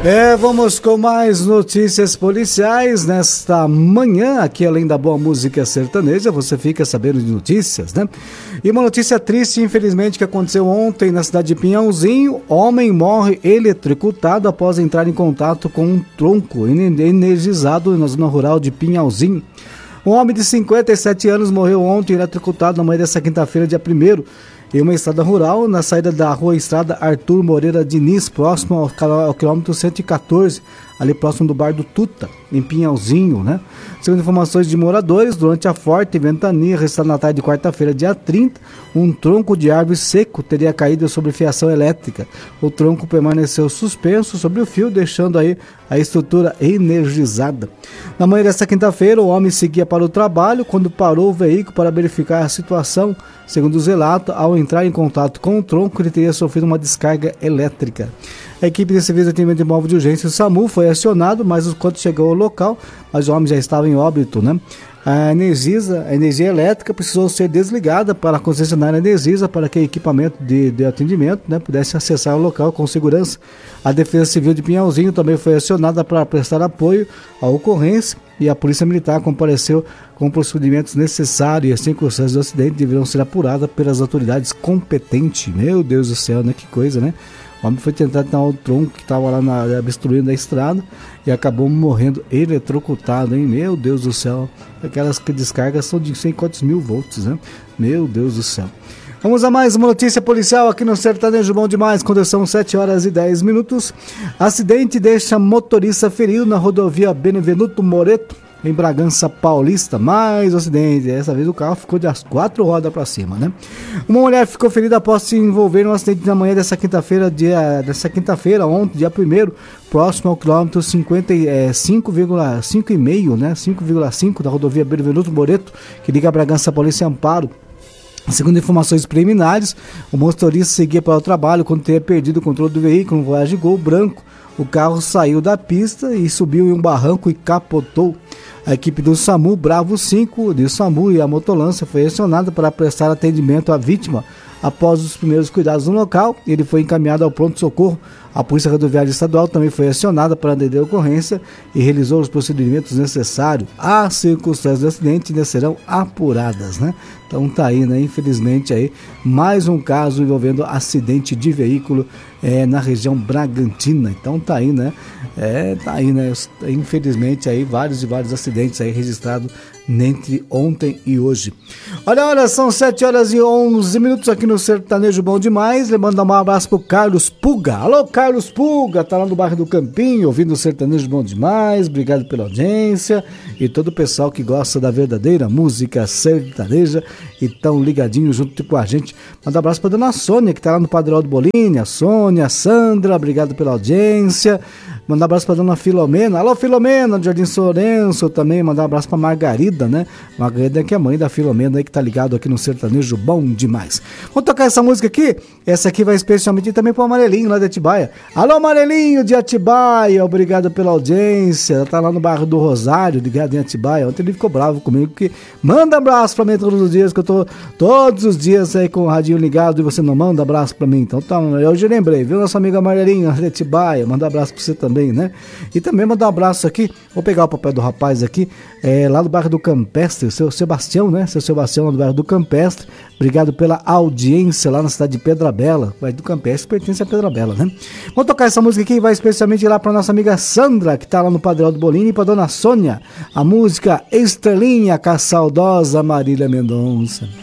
Vamos com mais notícias policiais nesta manhã, aqui além da boa música sertaneja, você fica sabendo de notícias, né? E uma notícia triste, infelizmente, que aconteceu ontem na cidade de Pinhalzinho. Homem morre eletrocutado após entrar em contato com um tronco energizado na zona rural de Pinhalzinho. Um homem de 57 anos morreu ontem eletrocutado na manhã desta quinta-feira, dia 1º, em uma estrada rural, na saída da rua Estrada Arthur Moreira Diniz, próximo ao quilômetro 114, ali próximo do bar do Tuta, em Pinhalzinho, né? Segundo informações de moradores, durante a forte ventania registrada na tarde de quarta-feira, dia 30, um tronco de árvore seco teria caído sobre fiação elétrica. O tronco permaneceu suspenso sobre o fio, deixando aí a estrutura energizada. Na manhã desta quinta-feira, o homem seguia para o trabalho quando parou o veículo para verificar a situação. Segundo os relatos, ao entrar em contato com o tronco, ele teria sofrido uma descarga elétrica. A equipe de serviço de atendimento móvel de urgência do SAMU foi acionado, mas quando chegou ao local, mas o homem já estava em óbito, né? A energia elétrica precisou ser desligada para a concessionária Energisa para que o equipamento de atendimento, né, pudesse acessar o local com segurança. A Defesa Civil de Pinhalzinho também foi acionada para prestar apoio à ocorrência e a Polícia Militar compareceu com procedimentos necessários e as circunstâncias do acidente deverão ser apuradas pelas autoridades competentes. Meu Deus do céu, né? Que coisa, né? O homem foi tentar tirar o tronco que estava lá obstruindo a estrada e acabou morrendo eletrocutado, hein? Meu Deus do céu. Aquelas descargas são de 100 quantos mil volts, né? Meu Deus do céu. Vamos a mais uma notícia policial aqui no Sertanejo Bom Demais, quando são 7h10. Acidente deixa motorista ferido na rodovia Benevenuto Moreto, em Bragança Paulista. Mais um acidente, dessa vez o carro ficou de as 4 rodas para cima, né? Uma mulher ficou ferida após se envolver em um acidente na manhã dessa quinta-feira, ontem, dia 1º, próximo ao quilômetro 5,5, né? 5,5 da rodovia Benevenuto Moreto, que liga a Bragança Paulista e Amparo. Segundo informações preliminares, o motorista seguia para o trabalho quando teria perdido o controle do veículo, um Voyage Gol branco. O carro saiu da pista e subiu em um barranco e capotou. A equipe do SAMU Bravo 5, do SAMU e a motolância foi acionada para prestar atendimento à vítima. Após os primeiros cuidados no local, ele foi encaminhado ao pronto-socorro. A Polícia Rodoviária Estadual também foi acionada para atender a ocorrência e realizou os procedimentos necessários. As circunstâncias do acidente ainda serão apuradas, né? Então tá aí, né? Infelizmente aí, mais um caso envolvendo acidente de veículo na região Bragantina. Então tá aí, né? Infelizmente aí, vários acidentes aí registrados entre ontem e hoje. Olha, são 7h11 aqui no Sertanejo Bom Demais. Lembrando um abraço pro Carlos Puga. Alô, Carlos Puga, tá lá no bairro do Campinho, ouvindo o Sertanejo Bom Demais. Obrigado pela audiência e todo o pessoal que gosta da verdadeira música sertaneja e tão ligadinho junto com a gente. Manda um abraço pra dona Sônia, que tá lá no Padre Aldo Bolini. A Sônia, a Sandra, obrigado pela audiência. Mandar um abraço pra dona Filomena. Alô, Filomena, do Jardim Sorenso também. Mandar um abraço pra Margarida, né? Margarida, que é a mãe da Filomena aí, que tá ligado aqui no Sertanejo Bom Demais. Vamos tocar essa música aqui? Essa aqui vai especialmente também pro Amarelinho, lá de Atibaia. Alô, Amarelinho de Atibaia, obrigado pela audiência. Ela tá lá no bairro do Rosário, ligado em Atibaia. Ontem ele ficou bravo comigo, porque manda abraço pra mim todos os dias, que eu tô todos os dias aí com o radinho ligado e você não manda abraço pra mim. Então tá, eu já lembrei, viu, nosso amigo Amarelinho de Atibaia? Manda abraço pra você também, né? E também mandar um abraço aqui, vou pegar o papel do rapaz aqui, lá do bairro do Campestre, o seu Sebastião, né? Seu Sebastião lá do bairro do Campestre, obrigado pela audiência lá na cidade de Pedra Bela. O bairro do Campestre pertence a Pedra Bela, né? Vamos tocar essa música aqui e vai especialmente lá pra nossa amiga Sandra, que tá lá no Padre Aldo Bolini, e pra dona Sônia, a música Estrelinha com a saudosa Marília Mendonça.